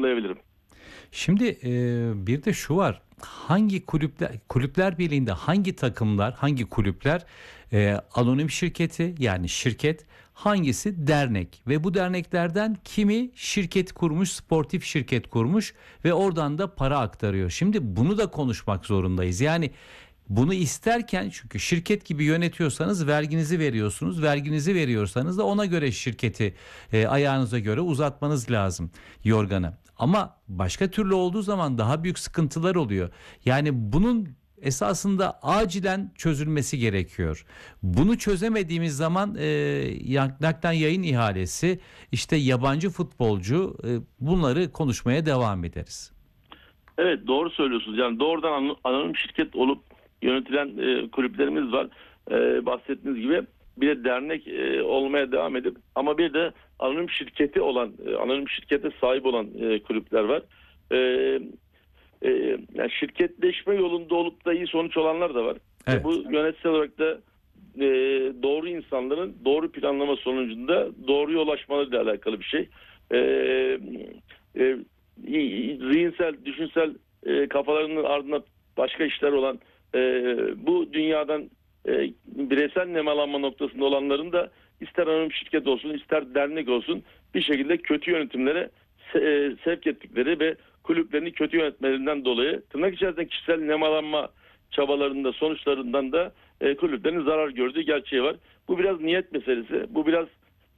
hatırlayabilirim. Şimdi bir de şu var. Hangi kulüpler birliğinde hangi takımlar, hangi kulüpler anonim şirketi yani şirket, hangisi dernek ve bu derneklerden kimi şirket kurmuş, sportif şirket kurmuş ve oradan da para aktarıyor. Şimdi bunu da konuşmak zorundayız. Yani bunu isterken çünkü şirket gibi yönetiyorsanız verginizi veriyorsunuz. Verginizi veriyorsanız da ona göre şirketi ayağınıza göre uzatmanız lazım yorganı. Ama başka türlü olduğu zaman daha büyük sıkıntılar oluyor. Yani bunun esasında acilen çözülmesi gerekiyor. Bunu çözemediğimiz zaman naklen yayın ihalesi, işte yabancı futbolcu, bunları konuşmaya devam ederiz. Evet, doğru söylüyorsunuz. Yani doğrudan anonim şirket olup yönetilen kulüplerimiz var. Bahsettiğiniz gibi bir de dernek olmaya devam edip ama bir de anonim şirketi olan, anonim şirkete sahip olan kulüpler var. E, Yani şirketleşme yolunda olup da iyi sonuç olanlar da var. Evet. Bu yönetsel olarak da doğru insanların doğru planlama sonucunda doğruya ulaşmalarıyla alakalı bir şey. E, e, Zihinsel, düşünsel kafalarının ardında başka işler olan bu dünyadan bireysel nemalanma noktasında olanların da ister anonim şirket olsun ister dernek olsun bir şekilde kötü yönetimlere sevk ettikleri ve kulüplerini kötü yönetmelerinden dolayı tırnak içerisinde kişisel nemalanma çabalarında sonuçlarından da kulüplerin zarar gördüğü gerçeği var. Bu biraz niyet meselesi. Bu biraz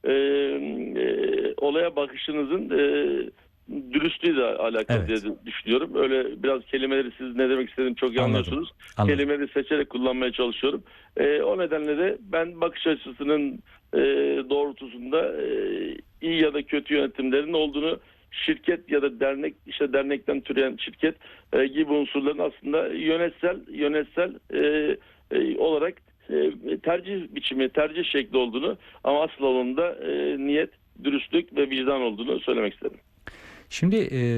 olaya bakışınızın dürüstlüğüyle alakalı Evet. diye düşünüyorum. Öyle biraz kelimeleri siz ne demek istediğimi çok iyi Anladım. anlıyorsunuz. Anladım. Kelimeleri seçerek kullanmaya çalışıyorum. O nedenle de ben bakış açısının doğrultusunda iyi ya da kötü yönetimlerin olduğunu şirket ya da dernek, işte dernekten türeyen şirket gibi unsurların aslında yönetsel olarak tercih biçimi, tercih şekli olduğunu ama asıl olanında niyet, dürüstlük ve vicdan olduğunu söylemek istedim. Şimdi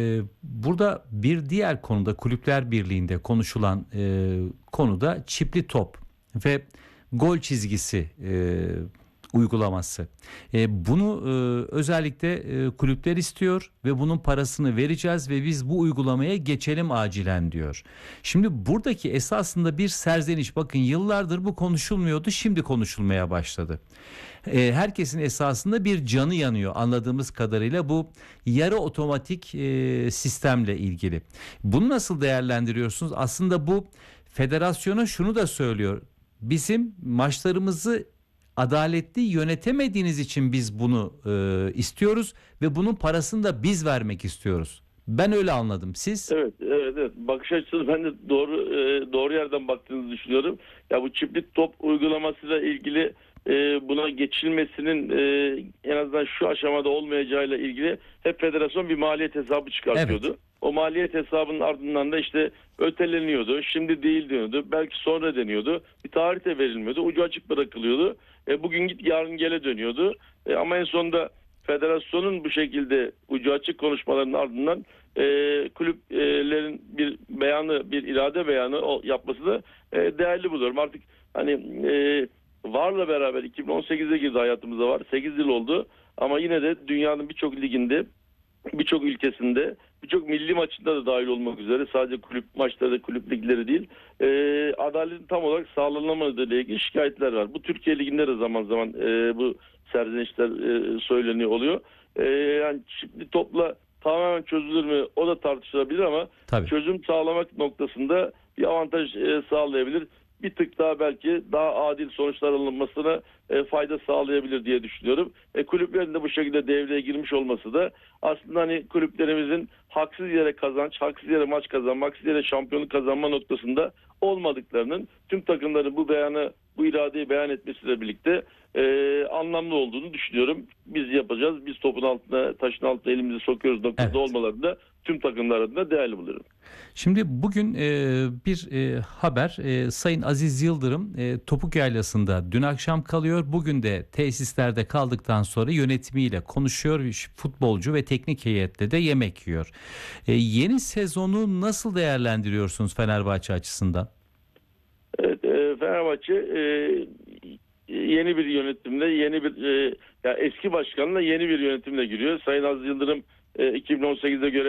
burada bir diğer konuda Kulüpler Birliği'nde konuşulan konuda çipli top ve gol çizgisi uygulaması. Bunu özellikle kulüpler istiyor ve bunun parasını vereceğiz ve biz bu uygulamaya geçelim acilen diyor. Şimdi buradaki esasında bir serzeniş, bakın yıllardır bu konuşulmuyordu, şimdi konuşulmaya başladı. Herkesin esasında bir canı yanıyor anladığımız kadarıyla bu yarı otomatik sistemle ilgili. Bunu nasıl değerlendiriyorsunuz? Aslında bu federasyona şunu da söylüyor. Bizim maçlarımızı adaletli yönetemediğiniz için biz bunu istiyoruz ve bunun parasını da biz vermek istiyoruz. Ben öyle anladım. Siz? Evet. Bakış açısı ben de doğru yerden baktığınızı düşünüyorum. Ya bu çiftlik top uygulamasıyla ilgili buna geçilmesinin en azından şu aşamada olmayacağıyla ilgili hep federasyon bir maliyet hesabı çıkartıyordu. Evet. O maliyet hesabının ardından da işte öteleniyordu. Şimdi değil diyordu. Belki sonra deniyordu. Bir tarih de verilmiyordu. Ucu açık bırakılıyordu. Bugün git yarın gele dönüyordu. Ama en sonunda federasyonun bu şekilde ucu açık konuşmalarının ardından kulüplerin bir beyanı, bir irade beyanı yapması da değerli buluyorum. Artık hani VAR'la beraber 2018'e girdi hayatımıza var. 8 yıl oldu ama yine de dünyanın birçok liginde, birçok ülkesinde, birçok milli maçında da dahil olmak üzere sadece kulüp maçları, kulüp ligleri değil, adaletin tam olarak sağlanamadığı ile ilgili şikayetler var. Bu Türkiye Ligi'nde de zaman zaman bu serzenişler söyleniyor oluyor. Yani şimdi topla tamamen çözülür mü? O da tartışılabilir ama Tabii. çözüm sağlamak noktasında bir avantaj sağlayabilir. Bir tık daha belki daha adil sonuçlar alınmasına fayda sağlayabilir diye düşünüyorum. Kulüplerin de bu şekilde devreye girmiş olması da aslında hani kulüplerimizin haksız yere kazanç, haksız yere maç kazanma, haksız yere şampiyonluk kazanma noktasında olmadıklarının tüm takımların bu beyanı, bu iradeyi beyan etmesiyle birlikte anlamlı olduğunu düşünüyorum. Biz yapacağız. Biz topun altına, taşın altına elimizi sokuyoruz noktasında Evet. olmalarını da tüm takımlar adına değerli buluyorum. Şimdi bugün bir haber, Sayın Aziz Yıldırım Topuk Yaylası'nda dün akşam kalıyor. Bugün de tesislerde kaldıktan sonra yönetimiyle konuşuyor. Futbolcu ve teknik heyetle de yemek yiyor. Yeni sezonu nasıl değerlendiriyorsunuz Fenerbahçe açısından? Evet, Fenerbahçe yeni bir yönetimle, ya eski başkanla yeni bir yönetimle giriyor. Sayın Aziz Yıldırım 2018'de görev